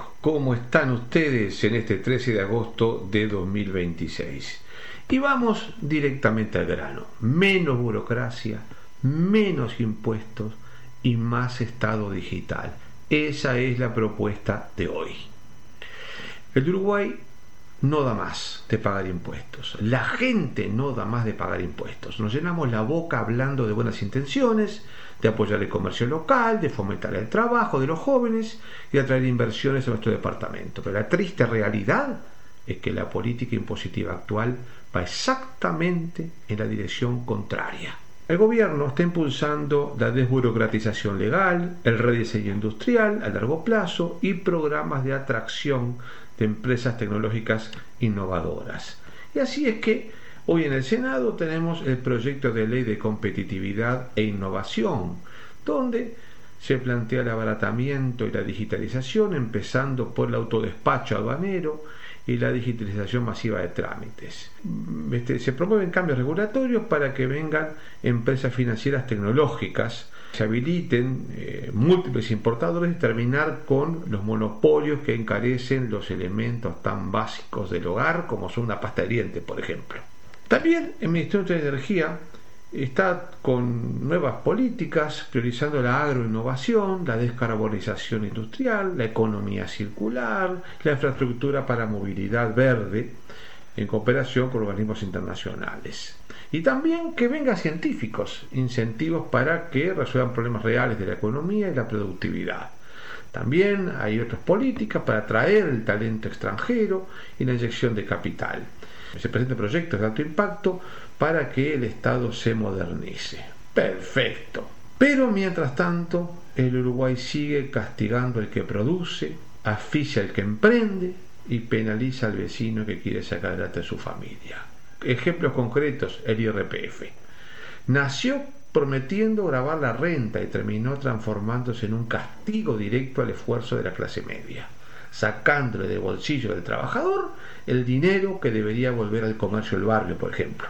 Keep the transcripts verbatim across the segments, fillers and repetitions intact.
¿cómo están ustedes en este trece de agosto de dos mil veintiséis? Y vamos directamente al grano. Menos burocracia, menos impuestos y más Estado digital. Esa es la propuesta de hoy. El Uruguay no da más de pagar impuestos. La gente no da más de pagar impuestos. Nos llenamos la boca hablando de buenas intenciones, de apoyar el comercio local, de fomentar el trabajo de los jóvenes y de atraer inversiones a nuestro departamento. Pero la triste realidad es que la política impositiva actual va exactamente en la dirección contraria. El gobierno está impulsando la desburocratización legal, el rediseño industrial a largo plazo y programas de atracción de empresas tecnológicas innovadoras. Y así es que hoy en el Senado tenemos el proyecto de ley de competitividad e innovación, donde se plantea el abaratamiento y la digitalización, empezando por el autodespacho aduanero y la digitalización masiva de trámites. Este, se promueven cambios regulatorios para que vengan empresas financieras tecnológicas, se habiliten eh, múltiples importadores y terminar con los monopolios que encarecen los elementos tan básicos del hogar como son una pasta de dientes, por ejemplo. También el Ministerio de Energía está con nuevas políticas priorizando la agroinnovación, la descarbonización industrial, la economía circular, la infraestructura para movilidad verde en cooperación con organismos internacionales. Y también que vengan científicos, incentivos para que resuelvan problemas reales de la economía y la productividad. También hay otras políticas para atraer el talento extranjero y la inyección de capital. Se presentan proyectos de alto impacto para que el Estado se modernice. Perfecto. Pero mientras tanto, el Uruguay sigue castigando al que produce, asfixia al que emprende y penaliza al vecino que quiere sacar adelante a su familia. Ejemplos concretos, el I R P F. Nació prometiendo gravar la renta y terminó transformándose en un castigo directo al esfuerzo de la clase media, sacándole del bolsillo del trabajador el dinero que debería volver al comercio del barrio, por ejemplo.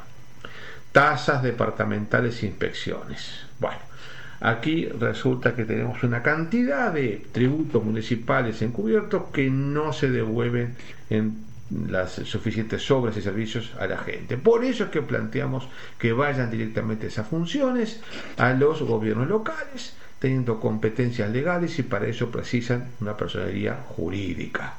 Tasas departamentales e inspecciones. Bueno, aquí resulta que tenemos una cantidad de tributos municipales encubiertos que no se devuelven en las suficientes obras y servicios a la gente. Por eso es que planteamos que vayan directamente esas funciones a los gobiernos locales, teniendo competencias legales y para eso precisan una personería jurídica.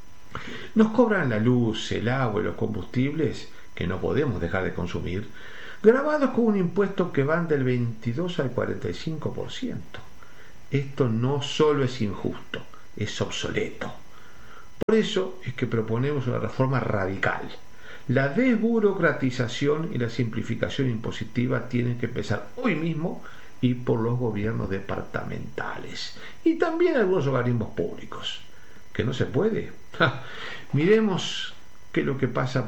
Nos cobran la luz, el agua y los combustibles que no podemos dejar de consumir, grabados con un impuesto que van del veintidós al cuarenta y cinco por ciento. Esto no solo es injusto, es obsoleto. Por eso es que proponemos una reforma radical. La desburocratización y la simplificación impositiva tienen que empezar hoy mismo y por los gobiernos departamentales y también algunos organismos públicos. ¿Que no se puede? Ja, miremos qué es lo que pasa